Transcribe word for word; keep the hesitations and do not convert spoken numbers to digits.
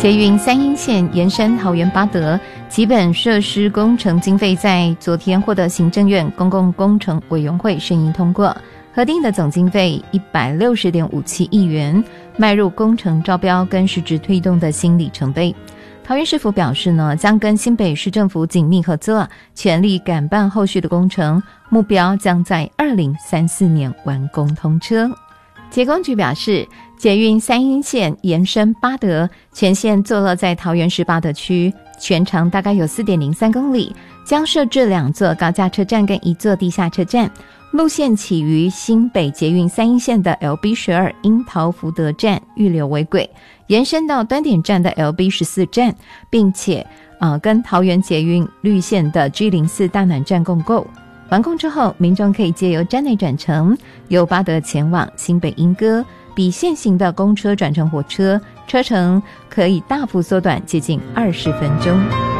捷运三鶯线延伸桃园八德基本设施工程经费在昨天获得行政院公共工程委员会审议通过，核定的总经费 一百六十点五七亿元，迈入工程招标跟实质推动的新里程碑。桃园市府表示呢，将跟新北市政府紧密合作，全力赶办后续的工程，目标将在二零三四年完工通车。捷工局表示，捷运三鶯线延伸八德，全线坐落在桃园市八德区，全长大概有 四点零三公里，将设置两座高架车站跟一座地下车站。路线起于新北捷运三鶯线的 L B 十二 樱桃福德站预留为轨，延伸到端点站的 L B 十四 站，并且呃跟桃园捷运绿线的 G 零四 大暖站共构。完工之后，民众可以借由站内转乘，由八德前往新北莺歌，比现行的公车转乘火车，车程可以大幅缩短接近二十分钟。